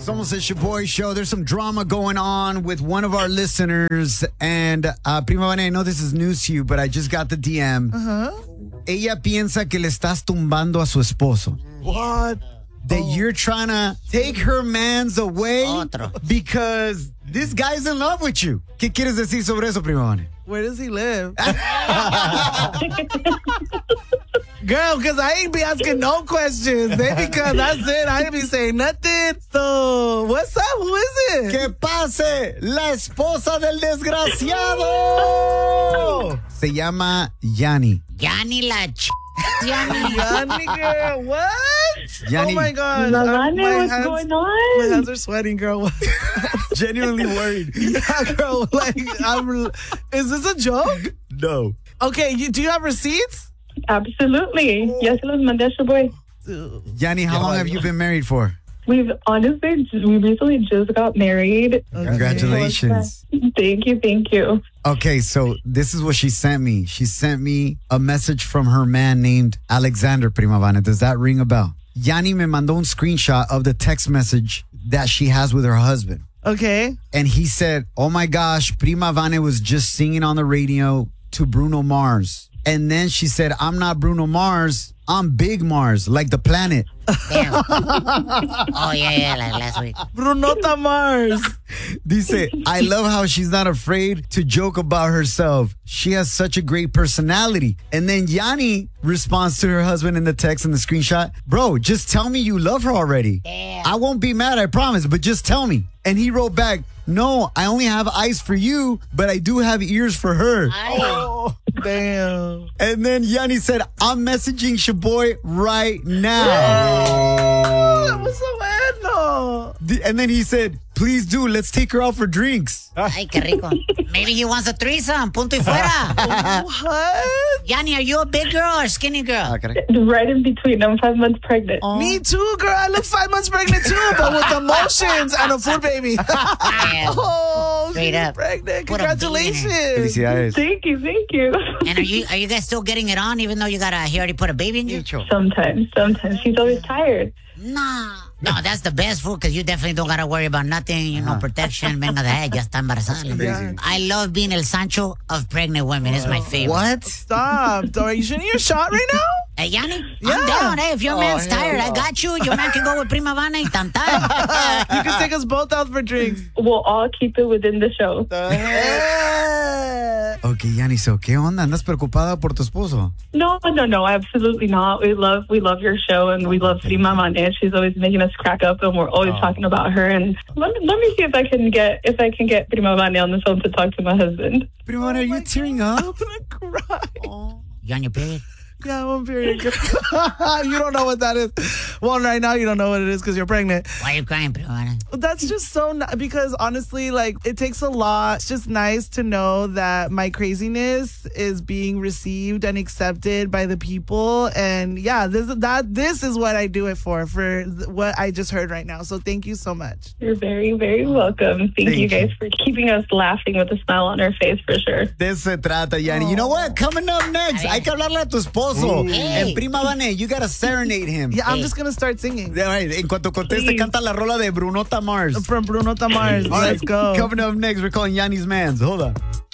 Somos El Shaboy Show. There's some drama going on with one of our listeners. And Prima Vane, I know this is news to you, but I just got the DM. Ella piensa que le estás tumbando a su esposo. What? That you're trying to take her mans away Otro. because this guy's in love with you. ¿Qué quieres decir sobre eso, Prima Vane? Where does he live? Girl, because I ain't be asking no questions. They because that's it. I ain't be saying nothing. So, what's up? Who is it? ¡Que pase la esposa del desgraciado! Se llama Yani. Yani la Yani. Yanni, girl, what? Yanni. Oh my God. Lavane, what's going on? My hands are sweating, girl. Genuinely worried. Yeah, girl. Is this a joke? No. Okay, do you have receipts? Absolutely. Yes, los mandé a Shaboy. Yani, how long have you been married for? We recently just got married. Congratulations. Thank you. Okay, so this is what she sent me. She sent me a message from her man named Alexander Primavana. Does that ring a bell? Yani me mandó un screenshot of the text message that she has with her husband. Okay. And he said, oh my gosh, Primavana was just singing on the radio to Bruno Mars. And then she said, I'm not Bruno Mars. I'm Big Mars, like the planet. Damn. Oh, yeah, like last week. Brunota Mars. Dice, I love how she's not afraid to joke about herself. She has such a great personality. And then Yanni responds to her husband in the text and the screenshot, bro, just tell me you love her already. Damn. I won't be mad, I promise, but just tell me. And he wrote back, no, I only have eyes for you, but I do have ears for her. Oh, damn. And then Yanni said, I'm messaging Shaboy right now. That was so bueno. And then he said, please do, let's take her out for drinks. Ay, qué rico. Maybe he wants a threesome. Punto y fuera. What? Yani, are you a big girl or a skinny girl? Right in between. I'm 5 months pregnant. Me too, girl. I look 5 months pregnant too, but with emotions and a food baby. Damn. Oh, Straight she's up. pregnant. What a Congratulations. Felicidades. Thank you. And are you guys still getting it on even though he already put a baby in you? Sometimes. She's always tired. Nah. No, that's the best food because you definitely don't got to worry about nothing. You know, protection. Venga de ahí, ya está embarazada. Amazing. I love being El Sancho of pregnant women. It's my favorite. What? Stop. Are you shooting your shot right now? Hey, Yanni, Yeah. I'm down. Hey, if your man's hell tired, I no. got you. Your man can go with Prima Vana y tantan. You can take us both out for drinks. We'll all keep it within the show. Ok, Yanni, so, ¿qué onda? ¿Andas preocupada por tu esposo? No, absolutely not. We love your show, and we love Prima Vane. She's always making us crack up, and we're always talking about her. And let me see if I can get Prima Vane on the phone to talk to my husband. Prima, are you tearing up? I'm gonna cry. You on your period? Yeah, I'm on period. You don't know what that is. Well, right now you don't know what it is because you're pregnant. Why are you crying, Prima Vana? That's just so because honestly, like, it takes a lot. It's just nice to know that my craziness is being received and accepted by the people. And yeah, this is what I do it for what I just heard right now. So thank you so much. You're very, very welcome. Thank you guys for keeping us laughing with a smile on our face, for sure. De eso se trata, Yanni. You know what? Coming up next, hay que hablarle a tu esposo. Hey. En Prima Vane, you gotta serenade him. Yeah, I'm just gonna start singing. All right, en cuanto conteste, canta la rola de Brunota Mars. From Brunota Mars. All right, Let's go. Coming up next, we're calling Yanni's Mans. Hold on.